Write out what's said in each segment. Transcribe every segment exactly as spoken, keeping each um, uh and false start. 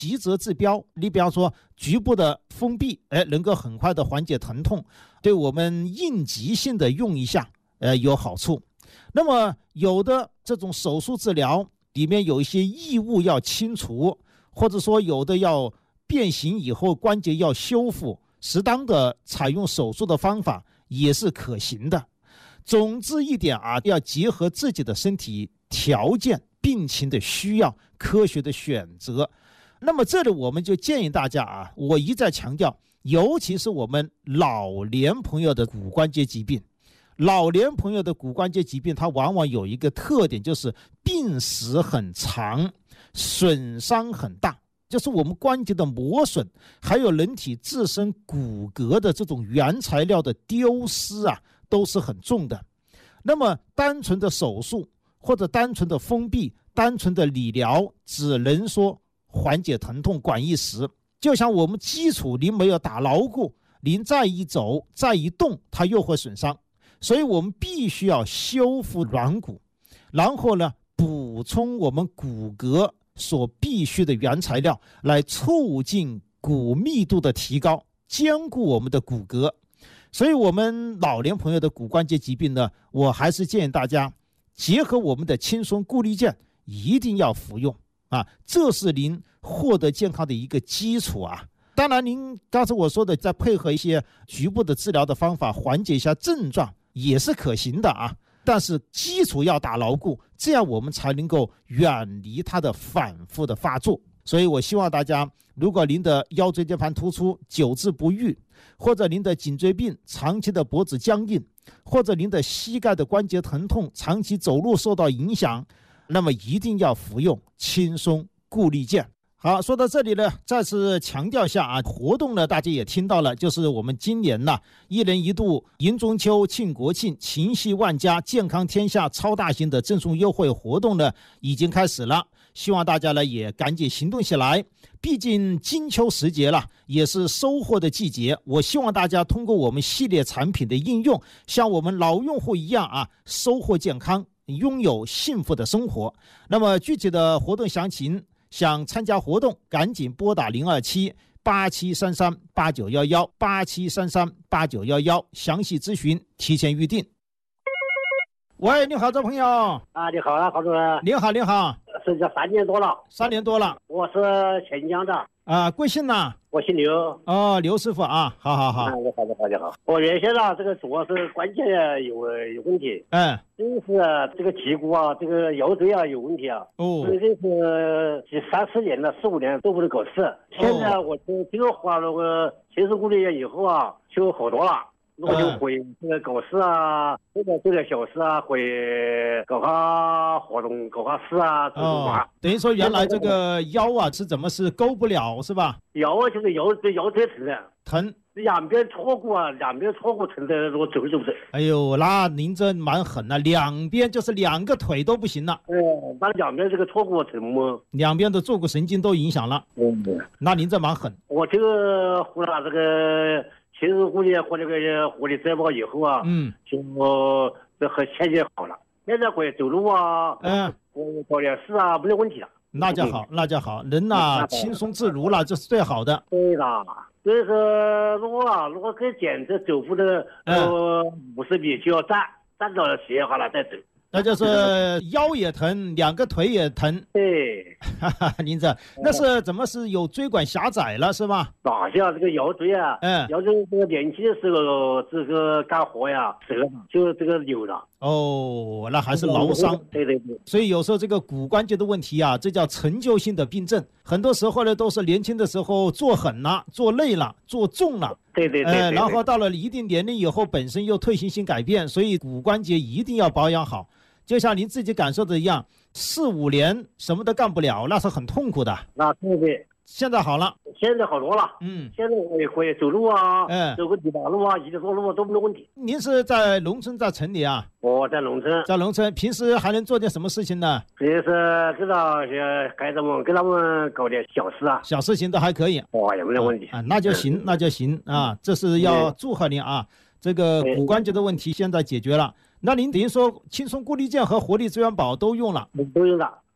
急则治标。你比方说局部的封闭，哎，能够很快的缓解疼痛，对我们应急性的用一下，呃，有好处。那么有的这种手术治疗里面有一些异物要清除，或者说有的要变形以后关节要修复，适当的采用手术的方法也是可行的。总之一点啊，要结合自己的身体条件、病情的需要，科学的选择。那么这里我们就建议大家啊，我一再强调，尤其是我们老年朋友的骨关节疾病，老年朋友的骨关节疾病，它往往有一个特点，就是病史很长，损伤很大，就是我们关节的磨损，还有人体自身骨骼的这种原材料的丢失啊，都是很重的。那么单纯的手术或者单纯的封闭、单纯的理疗，只能说缓解疼痛管一时。就像我们基础您没有打牢固，您再一走再一动，它又会损伤。所以我们必须要修复软骨，然后呢补充我们骨骼所必须的原材料，来促进骨密度的提高，兼顾我们的骨骼。所以我们老年朋友的骨关节疾病呢，我还是建议大家结合我们的轻松固力健，一定要服用啊，这是您获得健康的一个基础啊。当然您刚才我说的再配合一些局部的治疗的方法，缓解一下症状也是可行的啊，但是基础要打牢固，这样我们才能够远离它的反复的发作。所以我希望大家，如果您的腰椎间盘突出久治不愈，或者您的颈椎病长期的脖子僵硬，或者您的膝盖的关节疼痛长期走路受到影响，那么一定要服用轻松固力健。好，说到这里呢，再次强调一下啊，活动呢大家也听到了，就是我们今年呢一年一度迎中秋、庆国庆、情系万家、健康天下超大型的赠送优惠活动呢已经开始了，希望大家呢也赶紧行动起来。毕竟金秋时节了，也是收获的季节，我希望大家通过我们系列产品的应用，像我们老用户一样啊，收获健康，拥有幸福的生活。那么具体的活动详情，想参加活动，赶紧拨打零二七八七三三八九一一八七三三八九一一，详细咨询，提前预定。喂，你好，这朋友啊，你好啊，郝主任。 你好，你好。 是这三年多了， 三年多了。 我是钱江的。 啊，贵姓呢？ 我姓刘。 哦，刘师傅啊，好好好。 啊，你好，你好，你好。我原先啊，这个主要是关节有有问题。 嗯。 就是这个脊骨啊，这个腰椎啊有问题啊。 哦。 这是几三四年了，四五年都不能搞事。现在我这这个花了个轻松固力健以后啊，就好多了。我就会这个搞事啊，这个做点小事啊，会搞下活动，搞下事啊，这种嘛。 等于说原来这个腰啊是怎么是勾不了是吧？ 腰啊，就是腰这腰椎疼的， 疼， 两边戳骨啊，两边戳骨疼的，我走走不走。 哎呦，那您这蛮狠的，两边就是两个腿都不行了。 嗯，那两边这个戳骨疼么？ 两边的坐骨神经都影响了。 嗯， 那您这蛮狠。 我这个胡了这个。轻松固力和这个活力摘包以后啊， 嗯， 就这和前节好了。现在可以走路啊， 嗯， 我搞点事啊，没有问题了。 那就好，那就好，人呐、啊、轻松自如了，这是最好的。 对啦，所以说如果啊，如果跟减这走步的呃五十米就要站，站到斜好了再走。 那就是腰也疼，两个腿也疼。 对， 哈哈，您这那是怎么是有椎管狭窄了是吧？ 哪像这个腰椎啊， 嗯， 腰椎这个年轻的时候这个干活呀，折了就这个扭了。 哦，那还是劳伤。 对对对。 所以有时候这个骨关节的问题啊，这叫陈旧性的病症。很多时候呢，都是年轻的时候做狠了、做累了、做重了。 对对 对, 对, 对, 对、 呃。然后到了一定年龄以后，本身又退行性改变，所以骨关节一定要保养好。就像您自己感受的一样，四五年什么都干不了，那是很痛苦的。 那对对。 现在好了， 现在好多了。 嗯， 现在我也可以走路啊， 嗯， 走个几马路啊，一直走路啊都没有问题。 您是在农村，在城里啊？ 我在农村。 在农村，平时还能做点什么事情呢？ 平时跟那些孩子们，跟他们搞点小事啊， 小事情都还可以。 哦，也没有问题啊，啊那就行，那就行啊。这是要祝贺您啊，这个骨关节的问题现在解决了。那您等于说轻松固力健和活力资源宝都用了？ 都用了。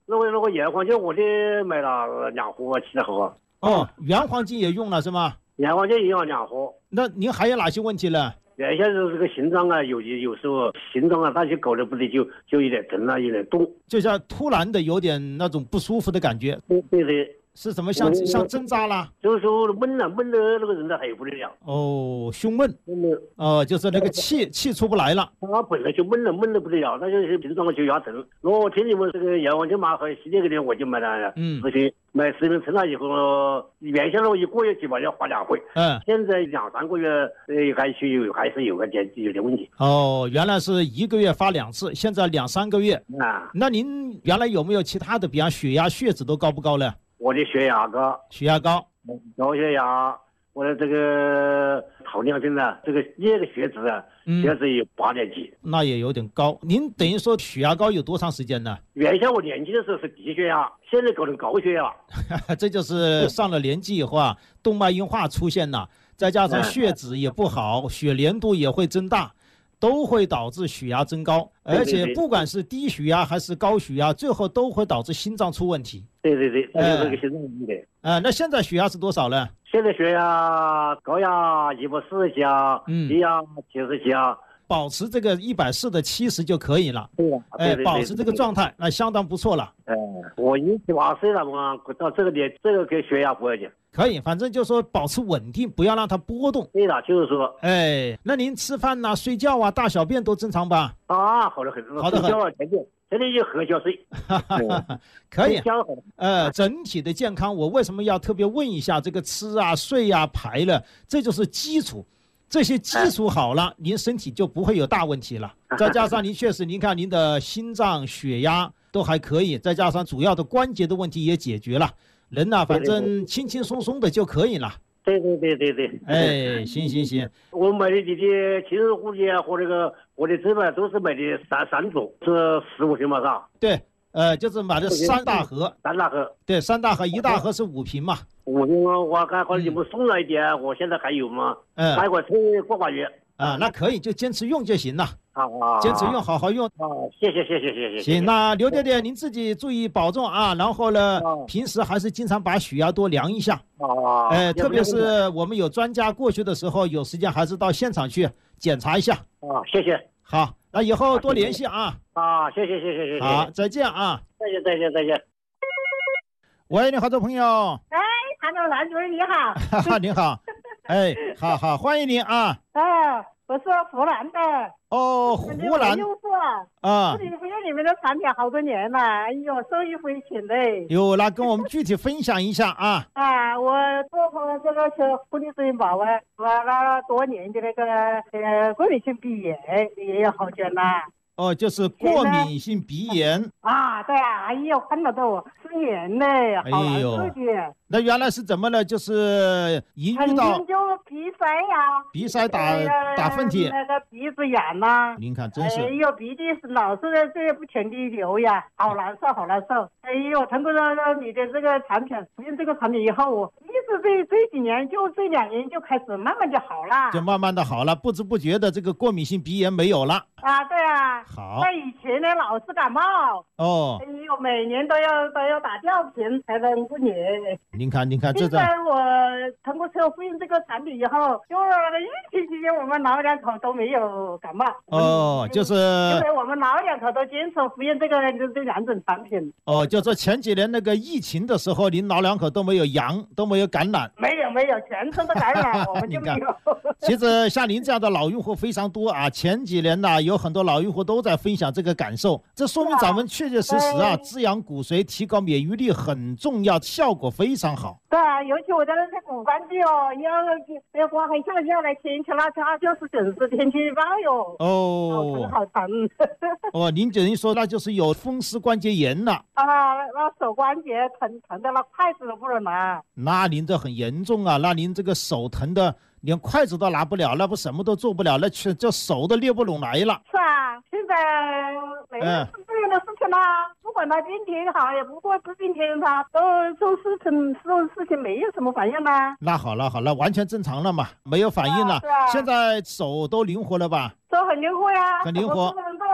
那个那个原黄金我的买了两盒，七盒。 哦，原黄金也用了是吗？ 原黄金也要两盒。 那您还有哪些问题呢？ 原先是这个心脏啊，有有时候心脏啊，那些搞得不得就就有点疼了，有点动， 就像突然的有点那种不舒服的感觉。 对对对。 是什么像像针扎啦？ 就是说闷了，闷的那个人呢还不得了。 哦，胸闷。 闷哦，就是那个气气出不来了。 他本来就闷了，闷的不得了，那就是平常就牙疼。然后我听你们这个阳光金马和洗这个的，我就买了，嗯，咨询买十瓶成了以后，原先呢一个月基本要花两回，嗯，现在两三个月，呃，还是有还是有个点有点问题。 哦，原来是一个月发两次，现在两三个月。啊，那您原来有没有其他的，比方血压、血脂都高不高呢？ 我的血压高， 血压高， 高血压，我的这个糖尿病呢，这个这个血脂啊，血脂有八点几， 那也有点高。您等于说血压高有多长时间呢？ 原先我年轻的时候是低血压，现在搞成高血压， 这就是上了年纪以后啊，动脉硬化出现了，再加上血脂也不好，血粘度也会增大。都会导致血压增高，而且不管是低血压还是高血压，最后都会导致心脏出问题。 对对对，这就是个心脏问题。 呃，那现在血压是多少呢？ 现在血压高压一百四十几啊，低压七十几啊。 保持这个一百四的七十就可以了。 对呀， 哎，保持这个状态，那相当不错了。 哎，我一七八岁了嘛，到这个点，这个跟血压不要紧。 可以，反正就说保持稳定，不要让它波动。 对了，就是说， 哎，那您吃饭呐、睡觉啊、大小便都正常吧？ 啊，好的很， 好的很。 天天天天就喝小水。 可以。呃，整体的健康，我为什么要特别问一下这个吃啊、睡啊、排了？这就是基础。这些基础好了，您身体就不会有大问题了。再加上您确实，您看您的心脏、血压都还可以，再加上主要的关节的问题也解决了，人呐、啊，反正轻轻松松的就可以了。 对对对对对。 哎，行行行。 我买的这些亲热护理和那个我的这边都是买的三三组，是十五瓶嘛，是吧？ 对，呃，就是买的三大盒。 三大盒。 对，三大盒，一大盒是五瓶嘛。 五瓶我看好像你们送了一点，我现在还有吗？嗯，还给我抽挂挂月。 啊，那可以，就坚持用就行了。 好啊， 坚持用，好好用。 啊，谢谢谢谢谢谢。 行，那刘爹爹您自己注意保重啊，然后呢，平时还是经常把血压多量一下。 啊， 哎，特别是我们有专家过去的时候，有时间还是到现场去检查一下。 啊，谢谢。 好，那以后多联系啊。 啊，谢谢谢谢谢谢。 好，再见啊。 再见再见再见。 喂，你好，这朋友。 哎，韩总蓝主任你好。 哈哈，你好。哎，好好，欢迎您啊。 啊，我是湖南的。 哦，湖南。 优质啊。自己会用你们的产品好多年了，哎呦，受益匪浅嘞。 有，那跟我们具体分享一下啊。 啊，我做过这个是护理水宝啊，完了多年的那个呃过敏性鼻炎也有好转了。 哦，就是过敏性鼻炎啊，对啊，哎呦，看到都失眠嘞，好难受的。 那原来是怎么呢？就是一遇到就鼻塞呀， 鼻塞打打喷嚏， 那个鼻子痒呐。 您看，真是。 哎呦，鼻涕是老是这不停地流呀，好难受，好难受。哎呦，通过你的这个产品，用这个产品以后，我一直这这几年就这两年就开始慢慢就好了， 就慢慢的好了，不知不觉的这个过敏性鼻炎没有了。 啊，对啊。 好。 那以前呢，老是感冒。 哦。 哎呦，每年都要都要打吊瓶才能过年。 您看，您看，这现在我通过测复印这个产品以后，就疫情期间我们老两口都没有感冒。 哦，就是因为我们老两口都坚持复印这个这这两种产品。 哦，就说前几年那个疫情的时候，您老两口都没有阳，都没有感染。 没有没有，全程的感染，我们就没有。 其实像您这样的老用户非常多啊，前几年呢、啊、有很多老用户都在分享这个感受，这说明咱们确确实实啊，滋养骨髓、提高免疫力很重要，效果非常好。 对啊，尤其我的那些骨关节哦，要要刮黑下下来天气那它就是准时天气预报哟。 哦， 好疼好疼。 哦，您等于说那就是有风湿关节炎了。 啊，那手关节疼疼的那筷子都不能拿。 那您这很严重啊，那您这个手疼的连筷子都拿不了，那不什么都做不了，那去这手都捏不拢来了。 是啊，现在没有这样的事情啦，不管他今天好也不过是今天他都做事情做事情没有什么反应啦。 那好了好了，完全正常了嘛，没有反应了。 啊啊、 现在手都灵活了吧？ 手很灵活呀， 很灵活。 我不能这样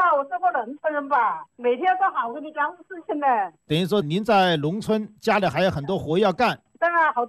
啊，我是个农村人吧，每天做好多的家务事情呢。 等于说您在农村，家里还有很多活要干。 当然，好多。